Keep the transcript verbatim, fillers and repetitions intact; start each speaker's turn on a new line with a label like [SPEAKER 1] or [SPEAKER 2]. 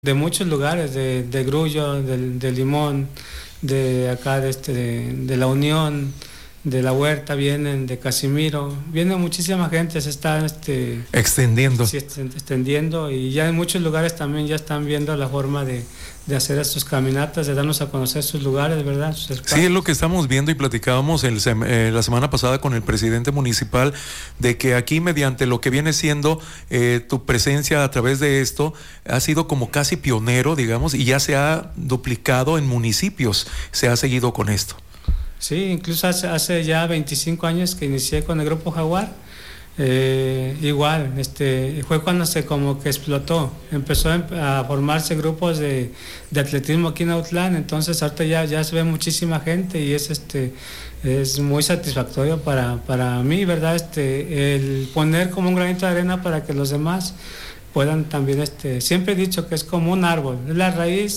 [SPEAKER 1] de muchos lugares, de, de Grullo, de, de Limón, de acá de, este, de, de La Unión, de La Huerta, vienen de Casimiro, viene muchísima gente, se está este,
[SPEAKER 2] extendiendo.
[SPEAKER 1] Sí, extendiendo, y ya en muchos lugares también ya están viendo la forma de, de hacer estas caminatas, de darnos a conocer sus lugares, ¿verdad? Sus
[SPEAKER 2] sí, es lo que estamos viendo y platicábamos el, eh, la semana pasada con el presidente municipal, de que aquí mediante lo que viene siendo eh, tu presencia a través de esto, ha sido como casi pionero, digamos, y ya se ha duplicado en municipios, se ha seguido con esto.
[SPEAKER 1] Sí, incluso hace, hace ya veinticinco años que inicié con el Grupo Jaguar, eh, igual, este, fue cuando se como que explotó, empezó a formarse grupos de, de atletismo aquí en Autlán, entonces ahorita ya, ya se ve muchísima gente y es, este, es muy satisfactorio para, para mí, ¿verdad? Este, el poner como un granito de arena para que los demás puedan también, este, siempre he dicho que es como un árbol, es la raíz